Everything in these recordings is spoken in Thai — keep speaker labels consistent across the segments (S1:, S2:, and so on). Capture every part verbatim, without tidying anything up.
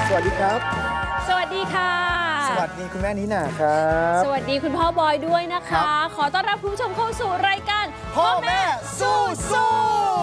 S1: สวัสดีครับ
S2: สวัสดีค่ะ
S1: สวัสดีคุณแม่นิน่าครับ
S2: สวัสดีคุณพ่อบอยด้วยนะคะขอต้อนรับคุณผู้ชมเข้าสู่รายการ
S1: พ่อแม่สู้สู้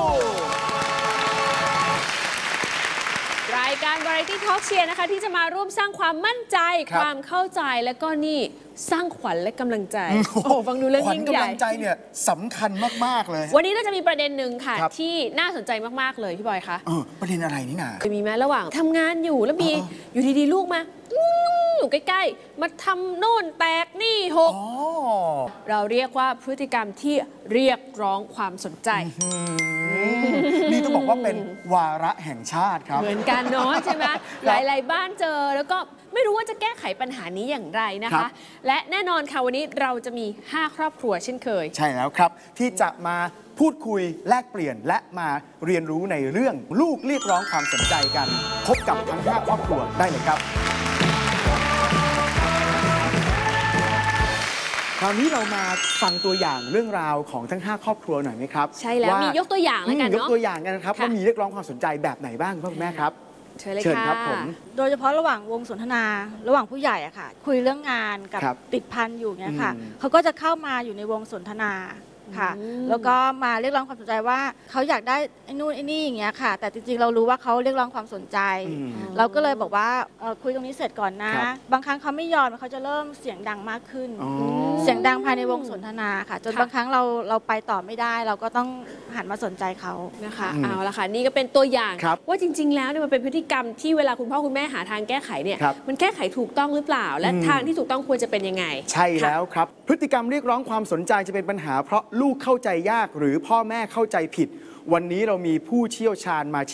S2: รายการ Variety Talk เชียร์นะคะที่จะมาร่วมสร้างความมั่นใจความเข้าใจและก็นี่สร้างขวัญและกำลังใจโอ้ฟังดูเรื่องยิ่งใหญ่
S1: ขวัญกำลังใจเนี่ยสำคัญมากๆเลย
S2: วันนี้เราจะมีประเด็นหนึ่งค่ะที่น่าสนใจมากๆเลยพี่บอยคะ
S1: เออประเด็นอะไรนี่นา
S2: เคยมีไหมระหว่างทำงานอยู่แล้วมีอยู่ดีๆลูกมาอยู่ใกล้ๆมาทำโน่นแตกนี่หกเราเรียกว่าพฤติกรรมที่เรียกร้องความสนใจ
S1: นี่ต้องบอกว่าเป็นวาระแห่งชาติครับ
S2: เหมือนกันเนาะใช่ไหมหลายๆบ้านเจอแล้วก็ไม่รู้ว่าจะแก้ไขปัญหานี้อย่างไรนะคะและแน่นอนค่ะวันนี้เราจะมีห้าครอบครัวเช่นเคย
S1: ใช่แล้วครับที่จะมาพูดคุยแลกเปลี่ยนและมาเรียนรู้ในเรื่องลูกเรียกร้องความสนใจกันพบกับทั้งห้าครอบครัวได้เลยครับคราวนี้เรามาฟังตัวอย่างเรื่องราวของทั้งห้าครอบครัวหน่อยไหมครับ
S2: ใช่แล้วมียกตัวอย่างแล้วกันเนาะ
S1: ยกตัวอย่างกันนะครับว่ามีเรียกร้องความสนใจแบบไหนบ้างพ่อแม่ครับ
S2: เชิญเลยค่ะครับผม
S3: โดยเฉพาะระหว่างวงสนทนาระหว่างผู้ใหญ่อะค่ะคุยเรื่องงานกับติดพันอยู่เนี่ยค่ะเขาก็จะเข้ามาอยู่ในวงสนทนาค่ะแล้วก็มาเรียกร้องความสนใจว่าเขาอยากได้ไอ้นู่นไอ้นี่อย่างเงี้ยค่ะแต่จริงๆเรารู้ว่าเขาเรียกร้องความสนใจเราก็เลยบอกว่าคุยตรงนี้เสร็จก่อนนะบางครั้งเขาไม่ยอมเขาจะเริ่มเสียงดังมากขึ้นเสียงดังภายในวงสนทนาค่ะจนบางครั้งเราเราไปต่อไม่ได้เราก็ต้องหันมาสนใจเขา
S2: นะคะเอาละค่ะนี่ก็เป็นตัวอย่างว่าจริงๆแล้วเนี่ยมันเป็นพฤติกรรมที่เวลาคุณพ่อคุณแม่หาทางแก้ไขเนี่ยมันแก้ไขถูกต้องหรือเปล่าและทางที่ถูกต้องควรจะเป็นยังไง
S1: ใช่แล้วครับพฤติกรรมเรียกร้องความสนใจจะเป็นปัญหาเพราะลูกเข้าใจยากหรือพ่อแม่เข้าใจผิดวันนี้เรามีผู้เชี่ยวชาญมาชี้